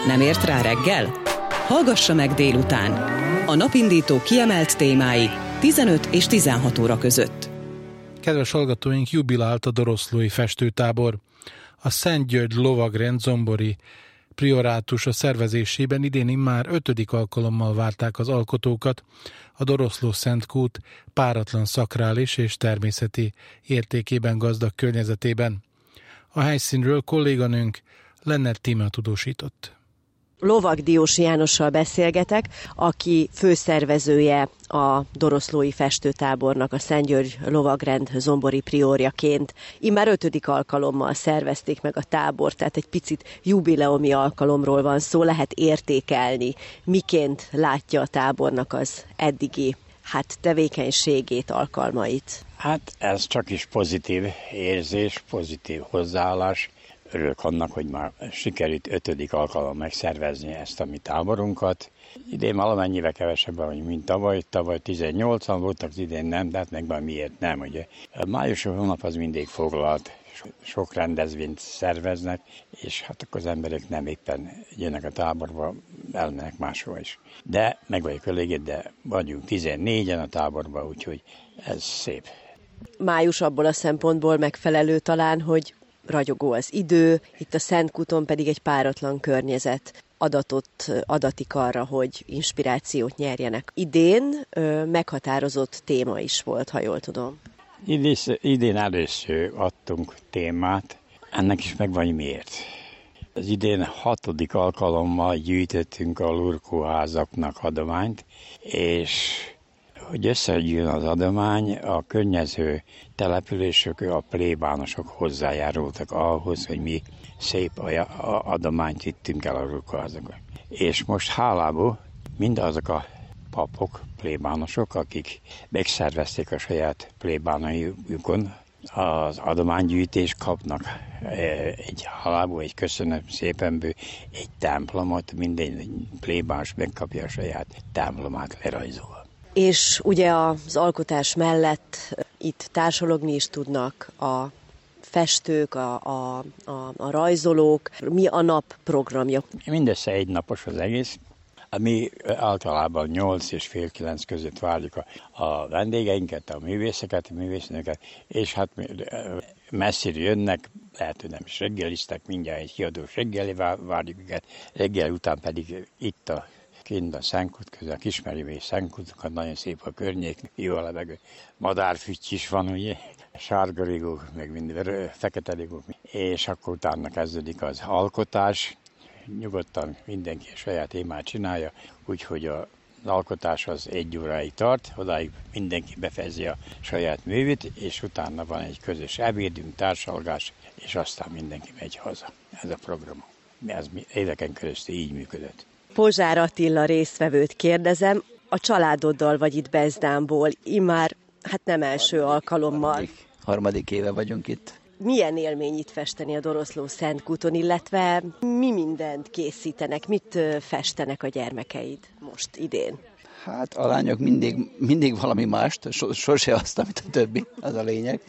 Nem ért rá reggel? Hallgassa meg délután. A napindító kiemelt témái 15 és 16 óra között. Kedves hallgatóink, jubilált a Doroszlói Festőtábor. A Szent György Lovagrend zombori priorátusa szervezésében idén immár 5. alkalommal várták az alkotókat a Doroszló-Szentkút páratlan szakrális és természeti értékében gazdag környezetében. A helyszínről kolléganőnk Lennert Tímea tudósított. Lovag Diósi Jánossal beszélgetek, aki főszervezője a Doroszlói Festőtábornak, a Szent György Lovagrend zombori priórjaként. Immár 5. alkalommal szervezték meg a tábort, tehát egy picit jubileumi alkalomról van szó, lehet értékelni, miként látja a tábornak az eddigi tevékenységét, alkalmait. Ez csak is pozitív érzés, pozitív hozzáállás. Örülök annak, hogy már sikerült 5. alkalommal megszervezni ezt a mi táborunkat. Idén valamennyivel kevesebben vagyunk, mint tavaly. Tavaly 18-an voltak, az idén nem, de hát meg már miért nem, ugye. A május hónap az mindig foglalt, sok rendezvényt szerveznek, és hát akkor az emberek nem éppen jönnek a táborba, elmennek máshova is. De meg vagyok elégedett, de vagyunk 14-en a táborban, úgyhogy ez szép. Május abból a szempontból megfelelő talán, hogy ragyogó az idő, itt a Szentkúton pedig egy páratlan környezet adatik arra, hogy inspirációt nyerjenek. Idén meghatározott téma is volt, ha jól tudom. Idén először adtunk témát, ennek is megvan miért. Az idén 6. alkalommal gyűjtöttünk a lurkóházaknak adományt, és hogy összegyűjjön az adomány, a környező települések, a plébánosok hozzájárultak ahhoz, hogy mi szép adományt vittünk el a lurkóházakba. És most hálából mindazok a papok, plébánosok, akik megszervezték a saját plébánaikon az adománygyűjtést, kapnak egy hálából, egy köszönöm szépenből, egy templomot, minden plébános megkapja a saját templomát lerajzolva. És ugye az alkotás mellett itt társalogni is tudnak a festők, a rajzolók. Mi a nap programja? Mindössze egy napos az egész. Mi általában 8 és fél 9 között várjuk a vendégeinket, a művészeket, a művésznőket, és hát messziről jönnek, lehet, hogy nem is reggeliztek, mindjárt egy kiadós reggeli várjuk őket, reggel után pedig itt kint a Szentkút közel, a Kismerői Szentkútokat, nagyon szép a környék, jó a levegő. Madárfütty is van, ugye, sárgarigók, meg minden fekete rigók, és akkor utána kezdődik az alkotás. Nyugodtan mindenki a saját témát csinálja, úgyhogy az alkotás az 1 óráig tart, odáig mindenki befejezi a saját művét, és utána van egy közös ebédünk, társalgás, és aztán mindenki megy haza. Ez a program. Ez éveken keresztül így működött. Pozsár Attila résztvevőt kérdezem, a családoddal vagy itt Bezdámból, immár nem első alkalommal. Harmadik éve vagyunk itt. Milyen élmény itt festeni a Doroszló-Szentkúton, illetve mi mindent készítenek, mit festenek a gyermekeid most idén? A lányok mindig valami mást, sose azt, amit a többi, az a lényeg.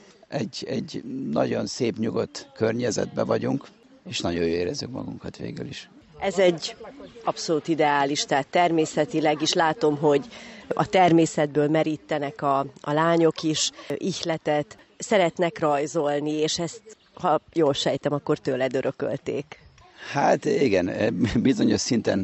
Egy nagyon szép, nyugodt környezetben vagyunk, és nagyon jól érezzük magunkat végül is. Ez egy abszolút ideális, tehát természetileg is látom, hogy a természetből merítenek a lányok is ihletet, szeretnek rajzolni, és ezt, ha jól sejtem, akkor tőled örökölték. Igen, bizonyos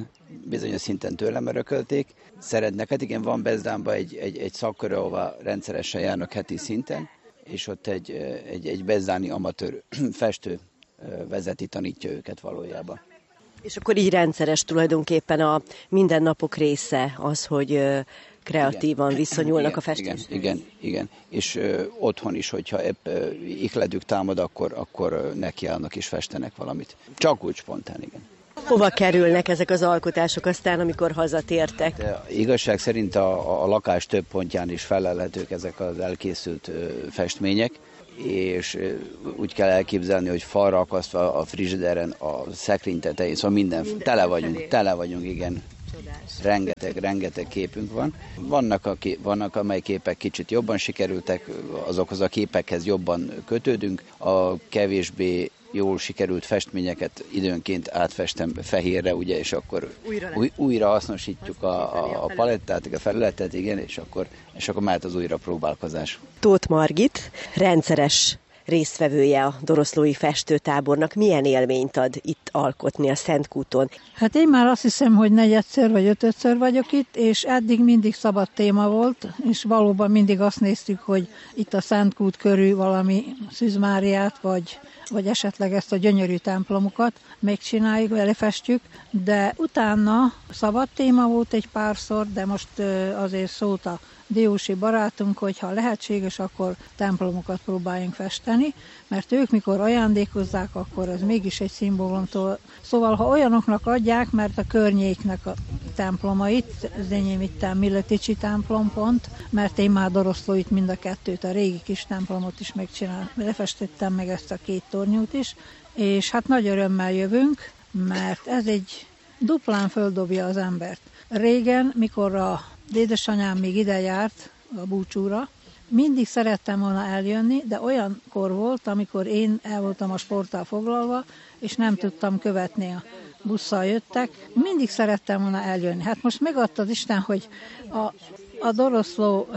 szinten tőlem örökölték. Szeretnek, igen, van Bezdámban egy szakkör, ahova rendszeresen járnak heti szinten, és ott egy bezdáni amatőr festő vezeti, tanítja őket valójában. És akkor így rendszeres tulajdonképpen a mindennapok része az, hogy kreatívan viszonyulnak a festéshez. Igen. És otthon is, hogyha ihletük támad, akkor nekiállnak és festenek valamit. Csak úgy spontán, igen. Hova kerülnek ezek az alkotások aztán, amikor hazatértek? De igazság szerint a lakás több pontján is felelhetők ezek az elkészült festmények, és úgy kell elképzelni, hogy falra akasztva a frizsideren, a szekrény tetején, szóval minden, tele vagyunk, igen. Rengeteg képünk van. Vannak, amely képek kicsit jobban sikerültek, azokhoz a képekhez jobban kötődünk, a kevésbé jól sikerült festményeket időnként átfestem fehérre, ugye, és akkor újra hasznosítjuk a palettát, a felületet, igen, és akkor mehet az újra próbálkozás. Tóth Margit rendszeres résztvevője a doroszlói festőtábornak. Milyen élményt ad itt alkotni a Szentkúton? Hát én már azt hiszem, hogy 4-szer vagy 5-ször vagyok itt, és eddig mindig szabad téma volt, és valóban mindig azt néztük, hogy itt a Szentkút körül valami Szűz Máriát, vagy esetleg ezt a gyönyörű templomokat megcsináljuk, elefestjük, de utána szabad téma volt egy párszor, de most azért szólt a diósi barátunk, hogy ha lehetséges, akkor templomokat próbáljunk festeni, mert ők mikor ajándékozzák, akkor ez mégis egy szimbólumtól. Szóval, ha olyanoknak adják, mert a környéknek a templomait, az enyém itt Mileticsi templom pont, mert én már Doroszlóit mind a kettőt, a régi kis templomot is lefestettem meg ezt a 2 tornyút is, és hát nagy örömmel jövünk, mert ez egy duplán földobja az embert. Régen, mikor a édesanyám még ide járt a búcsúra, mindig szerettem volna eljönni, de olyankor volt, amikor én el voltam a sporttal foglalva, és nem tudtam követni, a busszal jöttek. Mindig szerettem volna eljönni. Hát most megadta az Isten, hogy a Doroszló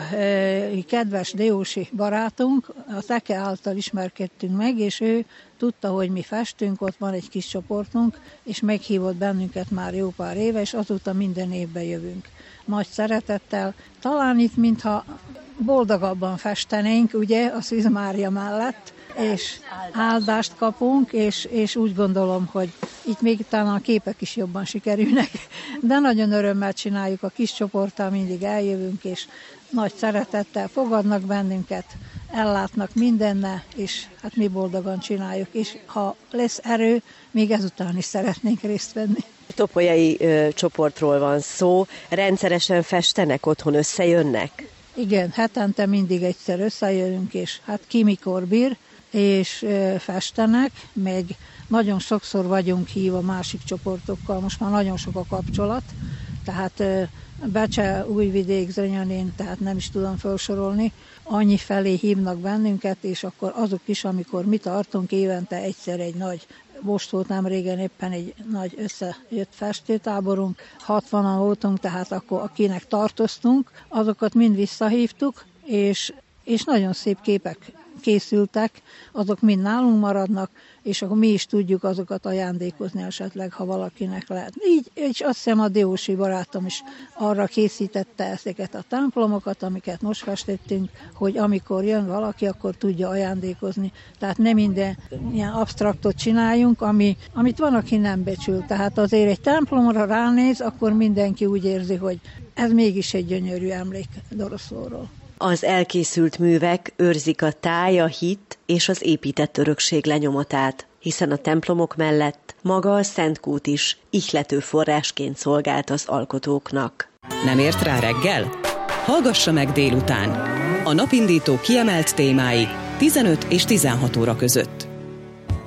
kedves diósi barátunk, a Teke által ismerkedtünk meg, és ő tudta, hogy mi festünk, ott van egy kis csoportunk, és meghívott bennünket már jó pár éve, és azóta minden évben jövünk. Nagy szeretettel. Talán itt, mintha boldogabban festenénk, ugye, a Szűz Mária mellett, és áldást kapunk, és úgy gondolom, hogy itt még talán a képek is jobban sikerülnek, de nagyon örömmel csináljuk, a kis csoporttal mindig eljövünk, és nagy szeretettel fogadnak bennünket, ellátnak mindennel, és hát mi boldogan csináljuk, és ha lesz erő, még ezután is szeretnénk részt venni. Topolyai csoportról van szó, rendszeresen festenek, otthon összejönnek? Igen, hetente mindig egyszer összejönünk, és hát ki mikor bír, és festenek, meg nagyon sokszor vagyunk hívva másik csoportokkal, most már nagyon sok a kapcsolat, tehát Becse, Újvidék, Zrenyanén, tehát nem is tudom felsorolni, annyi felé hívnak bennünket, és akkor azok is, amikor mi tartunk évente egyszer egy nagy, most volt nem régen éppen egy nagy összejött festőtáborunk, 60-an voltunk, tehát akkor akinek tartoztunk, azokat mind visszahívtuk, és nagyon szép képek készültek, azok mind nálunk maradnak, és akkor mi is tudjuk azokat ajándékozni esetleg, ha valakinek lehet. Így, és azt hiszem a diósi barátom is arra készítette ezeket a templomokat, amiket most festettünk, hogy amikor jön valaki, akkor tudja ajándékozni. Tehát nem minden ilyen absztraktot csináljunk, amit van, aki nem becsül. Tehát azért egy templomra ránéz, akkor mindenki úgy érzi, hogy ez mégis egy gyönyörű emlék Doroszlóról. Az elkészült művek őrzik a táj, a hit és az épített örökség lenyomatát, hiszen a templomok mellett maga a Szentkút is ihlető forrásként szolgált az alkotóknak. Nem ért rá reggel? Hallgassa meg délután. A napindító kiemelt témái 15 és 16 óra között.